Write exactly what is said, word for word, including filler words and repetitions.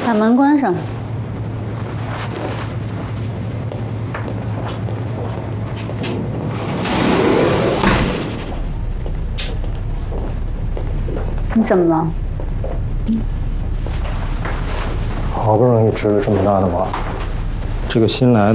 把门关上。你怎么了？ 好不容易值了这么大的瓦，这个新来的